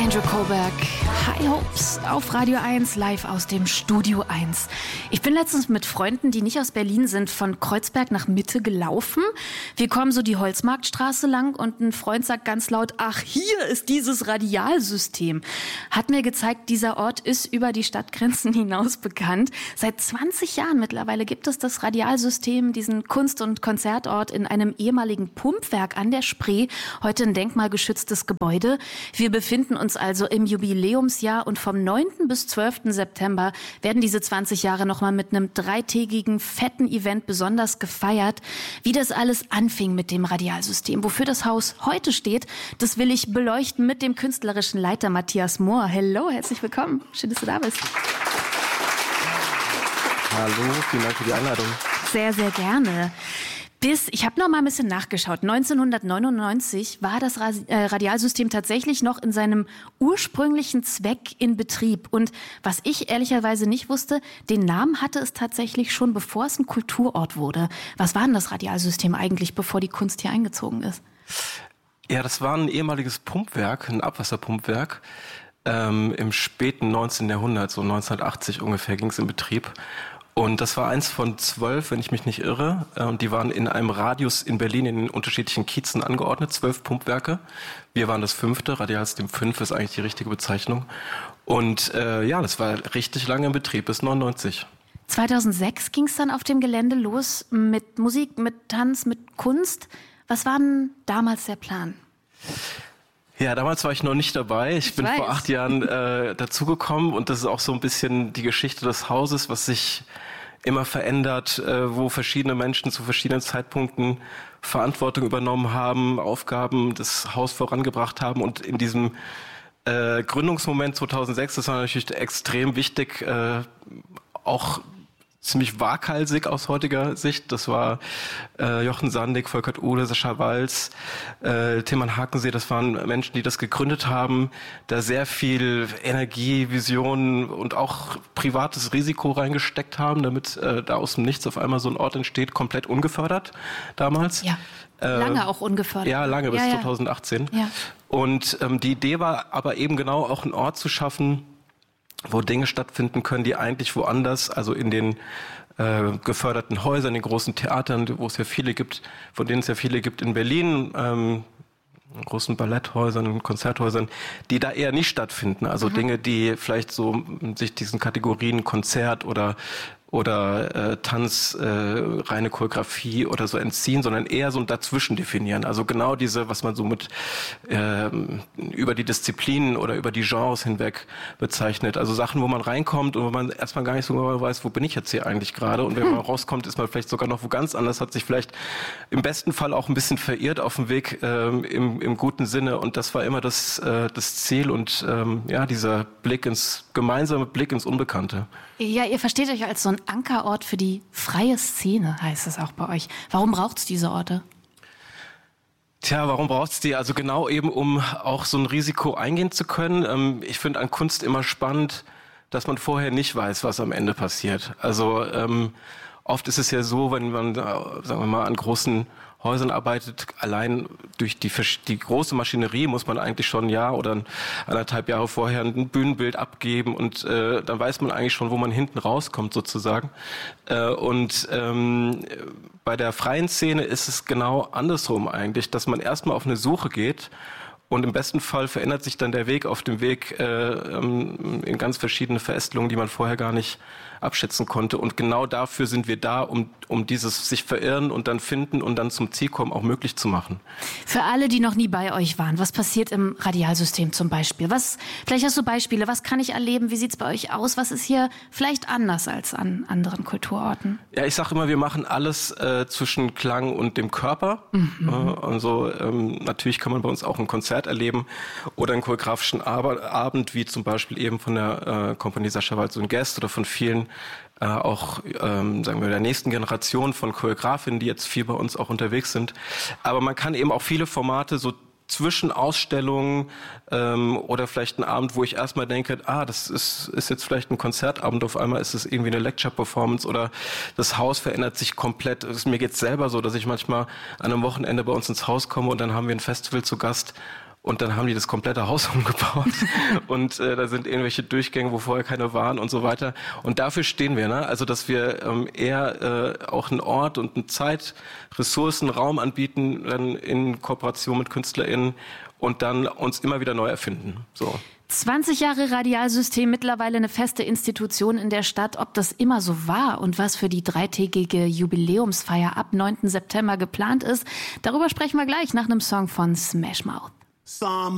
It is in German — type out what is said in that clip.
Andrew Kohlberg, High Hopes auf Radio 1, live aus dem Studio 1. Ich bin letztens mit Freunden, die nicht aus Berlin sind, von Kreuzberg nach Mitte gelaufen. Wir kommen so die Holzmarktstraße lang und ein Freund sagt ganz laut, ach, hier ist dieses Radialsystem. Hat mir gezeigt, dieser Ort ist über die Stadtgrenzen hinaus bekannt. Seit 20 Jahren mittlerweile gibt es das Radialsystem, diesen Kunst- und Konzertort in einem ehemaligen Pumpwerk an der Spree, heute ein denkmalgeschütztes Gebäude. Wir befinden uns also im Jubiläumsjahr und vom 9. bis 12. September werden diese 20 Jahre nochmal mit einem 3-tägigen, fetten Event besonders gefeiert. Wie das alles anfing mit dem Radialsystem, wofür das Haus heute steht, das will ich beleuchten mit dem künstlerischen Leiter Matthias Mohr. Hello, herzlich willkommen. Schön, dass du da bist. Hallo, vielen Dank für die Einladung. Sehr, sehr gerne. Ich habe noch mal ein bisschen nachgeschaut. 1999 war das Radialsystem tatsächlich noch in seinem ursprünglichen Zweck in Betrieb. Und was ich ehrlicherweise nicht wusste, den Namen hatte es tatsächlich schon, bevor es ein Kulturort wurde. Was war denn das Radialsystem eigentlich, bevor die Kunst hier eingezogen ist? Ja, das war ein ehemaliges Pumpwerk, ein Abwasserpumpwerk. Im späten 19. Jahrhundert, so 1980 ungefähr, ging es in Betrieb. Und das war eins von 12, wenn ich mich nicht irre. Und die waren in einem Radius in Berlin in den unterschiedlichen Kiezen angeordnet, 12 Pumpwerke. Wir waren das 5., Radialsystem 5 ist eigentlich die richtige Bezeichnung. Und ja, das war richtig lange in Betrieb, bis 99. 2006 ging es dann auf dem Gelände los mit Musik, mit Tanz, mit Kunst. Was war denn damals der Plan? Ja, damals war ich noch nicht dabei. Ich bin vor 8 Jahren dazugekommen und das ist auch so ein bisschen die Geschichte des Hauses, was sich immer verändert, wo verschiedene Menschen zu verschiedenen Zeitpunkten Verantwortung übernommen haben, Aufgaben des Haus vorangebracht haben und in diesem Gründungsmoment 2006, das war natürlich extrem wichtig, auch ziemlich waghalsig aus heutiger Sicht. Das war Jochen Sandig, Volkert Uhle, Sascha Walz, Tilman Hakensee. Das waren Menschen, die das gegründet haben, da sehr viel Energie, Vision und auch privates Risiko reingesteckt haben, damit da aus dem Nichts auf einmal so ein Ort entsteht, komplett ungefördert damals. Ja, lange auch ungefördert. Ja, lange, bis 2018. Ja. Und die Idee war aber eben genau auch einen Ort zu schaffen, wo Dinge stattfinden können, die eigentlich woanders, also in den geförderten Häusern, den großen Theatern, wo es ja viele gibt, von denen es ja viele gibt in Berlin, großen Balletthäusern, Konzerthäusern, die da eher nicht stattfinden. Also Dinge, die vielleicht so sich diesen Kategorien Konzert oder Tanz, reine Choreografie oder so entziehen, sondern eher so ein Dazwischen definieren. Also genau diese, was man so mit über die Disziplinen oder über die Genres hinweg bezeichnet. Also Sachen, wo man reinkommt und wo man erstmal gar nicht so genau weiß, wo bin ich jetzt hier eigentlich gerade? Und wenn man rauskommt, ist man vielleicht sogar noch wo ganz anders, hat sich vielleicht im besten Fall auch ein bisschen verirrt auf dem Weg im guten Sinne. Und das war immer das Ziel und ja, dieser gemeinsame Blick ins Unbekannte. Ja, ihr versteht euch als so ein Ankerort für die freie Szene, heißt es auch bei euch. Warum braucht es diese Orte? Tja, warum braucht es die? Also genau eben, um auch so ein Risiko eingehen zu können. Ich finde an Kunst immer spannend, dass man vorher nicht weiß, was am Ende passiert. Also oft ist es ja so, wenn man, sagen wir mal, an großen Häusern arbeitet, allein durch die große Maschinerie muss man eigentlich schon ein Jahr oder 1,5 Jahre vorher ein Bühnenbild abgeben und dann weiß man eigentlich schon, wo man hinten rauskommt sozusagen. Und bei der freien Szene ist es genau andersrum eigentlich, dass man erstmal auf eine Suche geht und im besten Fall verändert sich dann der Weg auf dem Weg in ganz verschiedene Verästelungen, die man vorher gar nicht abschätzen konnte. Und genau dafür sind wir da, um dieses sich verirren und dann finden und dann zum Ziel kommen auch möglich zu machen. Für alle, die noch nie bei euch waren, was passiert im Radialsystem zum Beispiel? Vielleicht hast du Beispiele, was kann ich erleben? Wie sieht's bei euch aus? Was ist hier vielleicht anders als an anderen Kulturorten? Ja, ich sage immer, wir machen alles zwischen Klang und dem Körper. Also natürlich kann man bei uns auch ein Konzert erleben oder einen choreografischen Abend, wie zum Beispiel eben von der Kompanie Sascha Walz und Guest oder von vielen auch, sagen wir, der nächsten Generation von Choreografinnen, die jetzt viel bei uns auch unterwegs sind. Aber man kann eben auch viele Formate so zwischen Ausstellungen oder vielleicht ein Abend, wo ich erstmal denke, das ist jetzt vielleicht ein Konzertabend, auf einmal ist es irgendwie eine Lecture-Performance oder das Haus verändert sich komplett. Mir geht's selber so, dass ich manchmal an einem Wochenende bei uns ins Haus komme und dann haben wir ein Festival zu Gast Und dann haben die das komplette Haus umgebaut und da sind irgendwelche Durchgänge, wo vorher keine waren und so weiter. Und dafür stehen wir, ne? Also dass wir eher auch einen Ort und eine Zeit, Ressourcen, Raum anbieten, dann in Kooperation mit KünstlerInnen und dann uns immer wieder neu erfinden. So. 20 Jahre Radialsystem, mittlerweile eine feste Institution in der Stadt. Ob das immer so war und was für die 3-tägige Jubiläumsfeier ab 9. September geplant ist, darüber sprechen wir gleich nach einem Song von Smash Mouth.